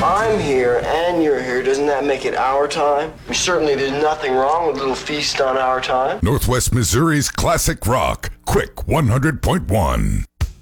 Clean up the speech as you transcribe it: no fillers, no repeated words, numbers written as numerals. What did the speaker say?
I'm here and you're here, doesn't that make it our time? Certainly there's nothing wrong with a little feast on our time. Northwest Missouri's classic rock, Quick 100.1.